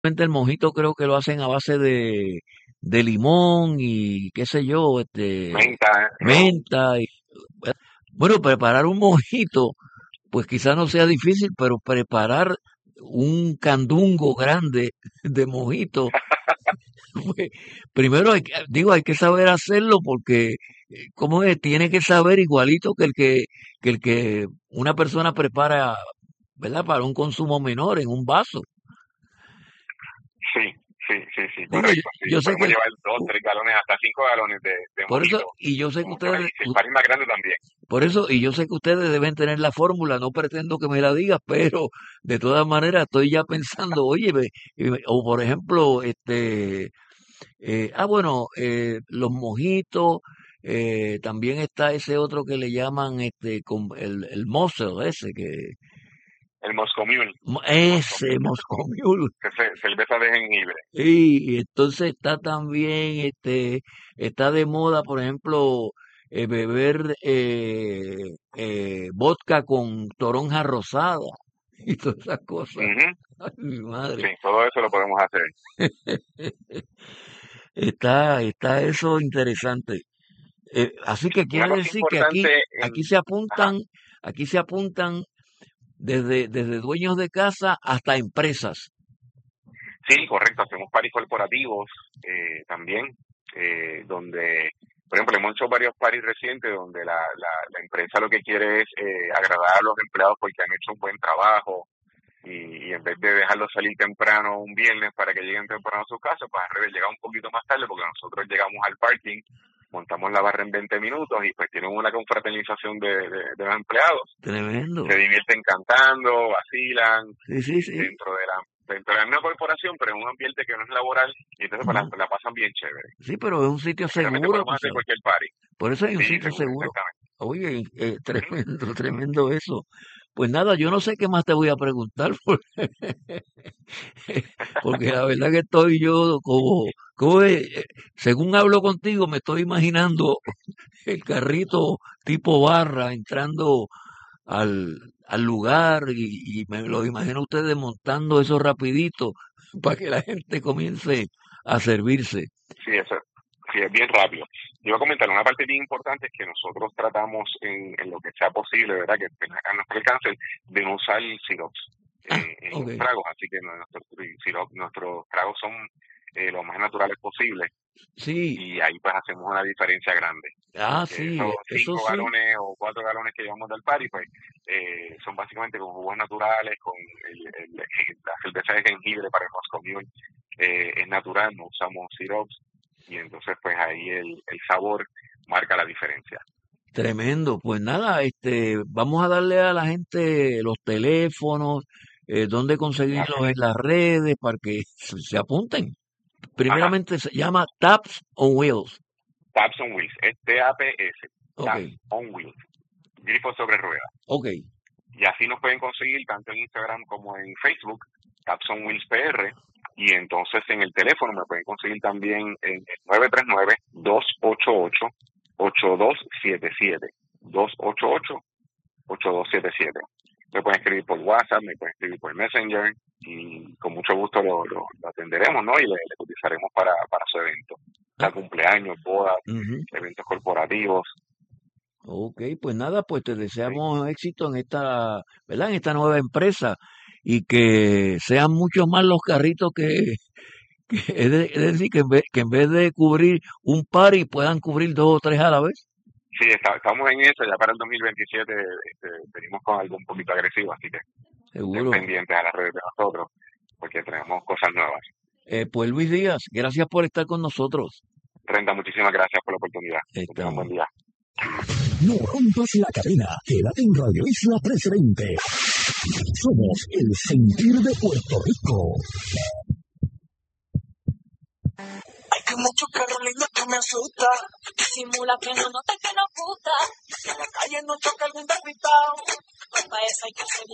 El mojito creo que lo hacen a base de limón y qué sé yo, Menta, ron. menta. Bueno, preparar un mojito, pues quizás no sea difícil, pero preparar un candungo grande de mojito, pues, primero hay que saber hacerlo porque, ¿cómo es? Tiene que saber igualito que el que una persona prepara, ¿verdad? Para un consumo menor en un vaso. Sí, sí, Digo, correcto. Sí, yo sé podemos que, llevar 2, 3 galones, hasta 5 galones de por eso, mojito. y yo sé que ustedes, Si el party es más grande también. por eso, y yo sé que ustedes deben tener la fórmula, no pretendo que me la digas, pero de todas maneras estoy ya pensando, oye, o por ejemplo, bueno, los mojitos, también está ese otro que le llaman, el Mosel, ese El Moscow Mule, el Moscow ese Mule, Moscow Mule. que es cerveza de jengibre. Y entonces está también, está de moda, por ejemplo, beber vodka con toronja rosada y todas esas cosas. Ujú. Ay, mi madre. Sí, todo eso lo podemos hacer. Está eso interesante. Así que Una quiere cosa decir que aquí, importante aquí en... se Ajá, apuntan, aquí se apuntan desde dueños de casa hasta empresas. sí, correcto, hacemos paris corporativos también, donde, por ejemplo, hemos hecho varios paris recientes donde la empresa lo que quiere es agradar a los empleados porque han hecho un buen trabajo y en vez de dejarlos salir temprano un viernes para que lleguen temprano a su casa, pues al revés, llega un poquito más tarde porque nosotros llegamos al parking, montamos la barra en 20 minutos y pues tienen una confraternización de los empleados. Se Tremendo. divierten cantando, vacilan, Sí, sí, sí. dentro de la misma corporación, pero en un ambiente que no es laboral, y entonces pues, Ajá. la pasan bien chévere. Sí, pero es un sitio Y realmente seguro, podemos tú hacer sabes. cualquier party. Por eso hay un Sí, sitio seguro, seguro. exactamente. Oye, Ujú. tremendo, tremendo eso. Pues nada, yo no sé qué más te voy a preguntar, porque la verdad que estoy yo como según hablo contigo, me estoy imaginando el carrito tipo barra entrando al lugar y me lo imagino ustedes montando eso rapidito para que la gente comience a servirse. Sí, eso, sí, es bien rápido. Yo iba a comentar, una parte bien importante es que nosotros tratamos en lo que sea posible, ¿verdad? Que tenga a nuestro alcance, de no usar sirops Ah, en ok. los tragos, así que nuestros tragos son lo más naturales posible Sí, y ahí pues hacemos una diferencia grande, porque sí, esos eso cinco sí. galones o 4 galones que llevamos del party, pues son básicamente con jugos naturales, con la cerveza de jengibre para el Moscow Mule, es natural, no usamos sirops, y entonces pues ahí el sabor marca la diferencia. Tremendo. Pues nada, vamos a darle a la gente los teléfonos, dónde conseguirlos Claro. en las redes para que se apunten. Ajá, Primeramente se llama Taps on Wheels. Taps on Wheels, es TAPS, Ok, Taps on Wheels, grifo sobre ruedas. ok. Y así nos pueden conseguir tanto en Instagram como en Facebook, Taps on Wheels PR. Y entonces en el teléfono me pueden conseguir también en el 939-288-8277. 288-8277. Me pueden escribir por WhatsApp, me pueden escribir por Messenger y con mucho gusto lo atenderemos, ¿no? Y le cotizaremos para su evento. O sea, Ah, cumpleaños, bodas, ujú. eventos corporativos. Ok, pues nada, pues te ¿Sí? deseamos éxito en esta, ¿verdad? En esta nueva empresa y que sean muchos más los carritos que es decir, que en vez de cubrir un par y puedan cubrir dos o tres a la vez. Sí, estamos en eso, ya para el 2027 venimos con algo un poquito agresivo, así que estén Seguro. pendientes a las redes de nosotros, porque tenemos cosas nuevas. Pues Luis Díaz, gracias por estar con nosotros. Renta, muchísimas gracias por la oportunidad. Que tengan buen Estamos. día. No rompas la cadena. Quédate en Radio Isla 1320. Somos el sentir de Puerto Rico. Hay que mucho carro lindo que me asusta. Simula que no nota que no gusta. Si en la calle no choca algún derritado. Para eso hay que ser